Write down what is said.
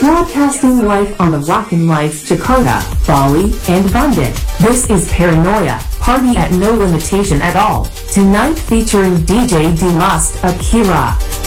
Broadcasting live on the Rockin' Lights Jakarta, Bali, and Bandung. This is Paranoia, party at no limitation at all. Tonight featuring DJ Dimas Akira.